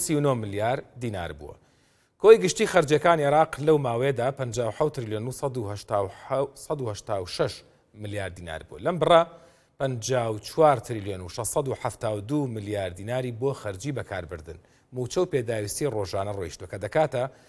39 ملیار دینار بووە. کۆی گشتی خەرجەکانی عێراق لەو ماوەیەدا 57 تریلیۆن و 186 ملیار دینار بوو. لەم بڕە 54 تریلیۆن و 672 ملیار دیناری بۆ خەرجی بەکاربردن موچە و پێداویستی ڕۆژانە ڕۆیشتووە کە دەکاتە